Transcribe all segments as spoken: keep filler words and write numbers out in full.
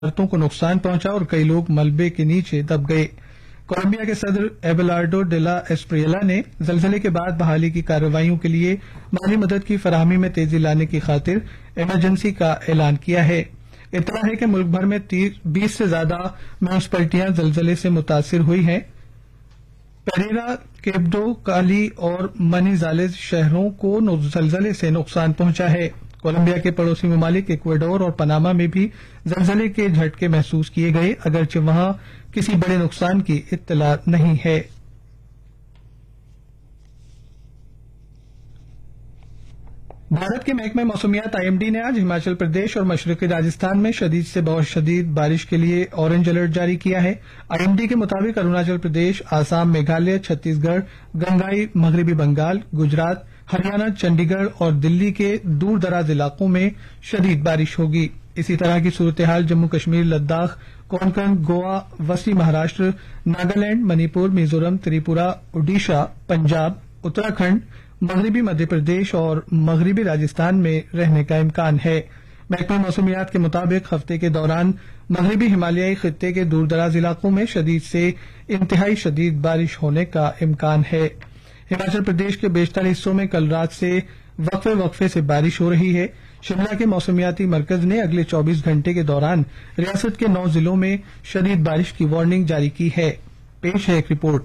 इमारतों को नुकसान पहुंचा और कई लोग मलबे के नीचे दब गए। कोलंबिया के सदर एबेलार्डो डे ला एस्प्रियला ने जलजले के बाद बहाली की कार्रवाइयों के लिए माली मदद की फराहमी में तेजी लाने की खातिर इमरजेंसी का ऐलान किया है। इतना है कि मुल्क भर में बीस से ज्यादा म्यूनिसपैलिटियां जलजले से मुतासिर हुई हैं। पेरेरा, केब्डो, काली और मनीजालेज शहरों को जलजले से नुकसान पहुंचा है। कोलंबिया के पड़ोसी ममालिक इक्वाडोर और पनामा में भी जलजले के झटके महसूस किए गए, अगरचे वहां किसी बड़े नुकसान की इत्तला नहीं है। भारत के महकमे मौसमियात आईएमडी ने आज हिमाचल प्रदेश और मशरकी राजस्थान में शदीद से बहुत शदीद बारिश के लिए ऑरेंज अलर्ट जारी किया है। आईएमडी के मुताबिक अरुणाचल प्रदेश, आसाम, मेघालय, छत्तीसगढ़, गंगाई, मगरबी बंगाल, गुजरात, हरियाणा, चंडीगढ़ और दिल्ली के दूर दराज इलाकों में शदीद बारिश होगी। इसी तरह की सूरत हाल जम्मू कश्मीर, लद्दाख, कोंकण, गोवा, वसी महाराष्ट्र, नागालैंड, मणिपुर, मिजोरम, त्रिपुरा, ओडिशा, पंजाब, उत्तराखंड, मगरबी मध्य प्रदेश और मगरबी राजस्थान में रहने का इम्कान है। महकमा मौसमियात के मुताबिक हफ्ते के दौरान मगरबी हिमालयी खित्ते के दूरदराज इलाकों में शदीद से इंतहाई शदीद बारिश होने का इम्कान है। हिमाचल प्रदेश के बेशतर हिस्सों में कल रात से वक्फे वक्फे से बारिश हो रही है। शिमला के मौसमियाती मरकज ने अगले चौबीस घंटे के दौरान रियासत के नौ जिलों में शदीद बारिश की वार्निंग जारी की है। पेश है एक रिपोर्ट।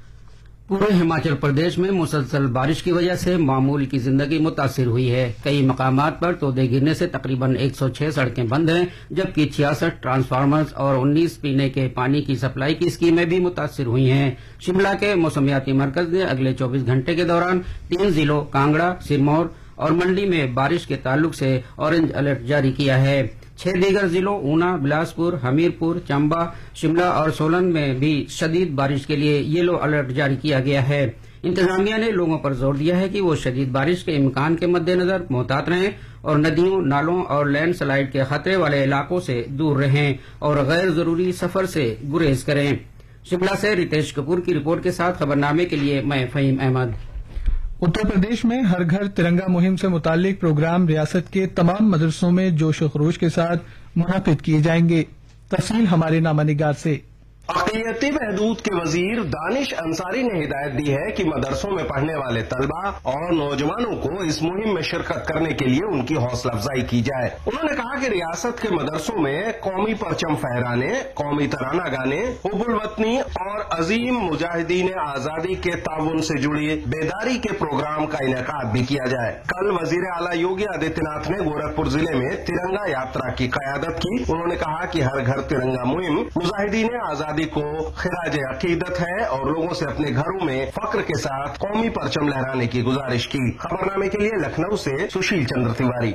पूरे हिमाचल प्रदेश में मुसलसल बारिश की वजह से मामूल की जिंदगी मुतासिर हुई है। कई मकामात पर तोदे गिरने से तकरीबन एक सौ छह सड़कें बंद हैं, जबकि छियासठ ट्रांसफार्मर्स और उन्नीस पीने के पानी की सप्लाई की स्कीमें भी मुतासिर हुई हैं। शिमला के मौसमियाती मरकज ने अगले चौबीस घंटे के दौरान तीन जिलों कांगड़ा, सिरमौर और मंडी में बारिश के ताल्लुक से ऑरेंज अलर्ट जारी किया है। छह दीगर जिलों ऊना, बिलासपुर, हमीरपुर, चंबा, शिमला और सोलन में भी शदीद बारिश के लिए येलो अलर्ट जारी किया गया है। इंतजामिया ने लोगों पर जोर दिया है कि वो शदीद बारिश के इम्कान के मद्देनजर मोहतात रहें और नदियों, नालों और लैंड स्लाइड के खतरे वाले इलाकों से दूर रहें और गैर जरूरी सफर से गुरेज करें। शिमला से रितेश कपूर की रिपोर्ट के साथ खबरनामे के लिए मैं फहीम अहमद। उत्तर प्रदेश में हर घर तिरंगा मुहिम से मुतालिक प्रोग्राम रियासत के तमाम मदरसों में जोश व खरोश के साथ मुनाकिद किए जाएंगे। तफसील हमारे नामानिगार से। अक़लियती बहदूद के वजीर दानिश अंसारी ने हिदायत दी है कि मदरसों में पढ़ने वाले तलबा और नौजवानों को इस मुहिम में शिरकत करने के लिए उनकी हौसला अफजाई की जाए। उन्होंने कहा कि रियासत के मदरसों में कौमी परचम फहराने, कौमी तराना गाने, हुब्बुल वतनी और अजीम मुजाहिदीन आजादी के ताउन से जुड़ी बेदारी के प्रोग्राम का इनेकाद भी किया जाए। कल वजीर आला योगी आदित्यनाथ ने गोरखपुर जिले में तिरंगा यात्रा की कयादत की। उन्होंने कहा कि हर घर तिरंगा मुहिम मुजाहिदीन आजादी को खिराज अकीदत है और लोगों से अपने घरों में फक्र के साथ कौमी परचम लहराने की गुजारिश की। खबरनामे के लिए लखनऊ से सुशील चंद्र तिवारी।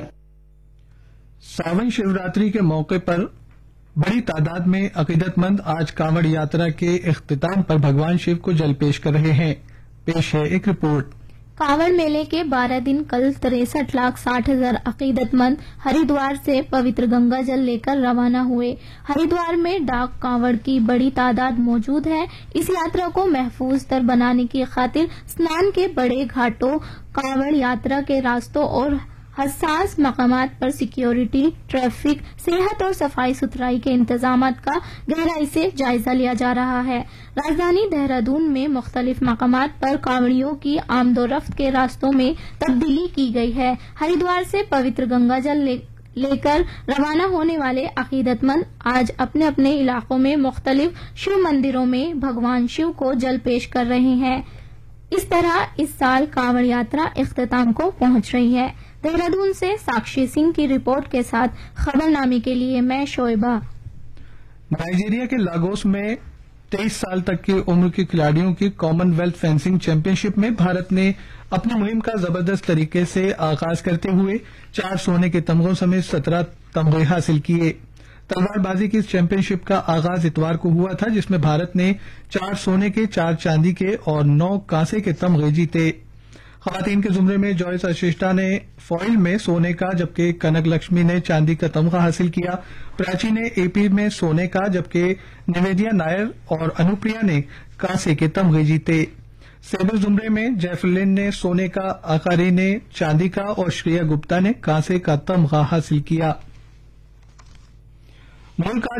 सावन शिवरात्रि के मौके पर बड़ी तादाद में अकीदतमंद आज कांवड़ यात्रा के इख्तिताम पर भगवान शिव को जल पेश कर रहे हैं। पेश है एक रिपोर्ट। कांवड़ मेले के बारह दिन कल तिरसठ लाख साठ हजार अकीदतमंद हरिद्वार से पवित्र गंगा जल लेकर रवाना हुए। हरिद्वार में डाक कांवड़ की बड़ी तादाद मौजूद है। इस यात्रा को महफूज तर बनाने की खातिर स्नान के बड़े घाटों, कांवड़ यात्रा के रास्तों और हसास मकामात पर सिक्योरिटी, ट्रैफिक, सेहत और सफाई सुथराई के इंतजामात का गहराई से जायजा लिया जा रहा है। राजधानी देहरादून में मुख्तलिफ मकामात पर कांवड़ियों की आमदोरफ्त के रास्तों में तब्दीली की गई है। हरिद्वार से पवित्र गंगा जल ले लेकर रवाना होने वाले अकीदतमंद आज अपने अपने इलाकों में मुख्तलिफ शिव मंदिरों में भगवान शिव को जल पेश कर रहे हैं। इस तरह इस साल कांवड़ यात्रा इख्तिताम को पहुंच रही है। देहरादून से साक्षी सिंह की रिपोर्ट के साथ खबरनामे के लिए मैं शोएबा। नाइजीरिया के लागोस में तेईस साल तक की उम्र के खिलाड़ियों की कॉमनवेल्थ फेंसिंग चैंपियनशिप में भारत ने अपनी मुहिम का जबरदस्त तरीके से आगाज करते हुए चार सोने के तमगों समेत सत्रह तमगे हासिल किए। तलवारबाजी की इस चैंपियनशिप का आगाज इतवार को हुआ था, जिसमें भारत ने चार सोने के, चार चांदी के और नौ कांसे के तमगे जीते। खवातीन के जुमरे में जॉयस अशिष्टा ने फॉइल में सोने का, जबकि कनक लक्ष्मी ने चांदी का तमगा हासिल किया। प्राची ने एपी में सोने का, जबकि निवेदिया नायर और अनुप्रिया ने कांसे के तमगे जीते। सेबर जुमरे में जैफलिन ने सोने का, आकारी ने चांदी का और श्रेया गुप्ता ने कांसे का तमगा हासिल किया। मुल्क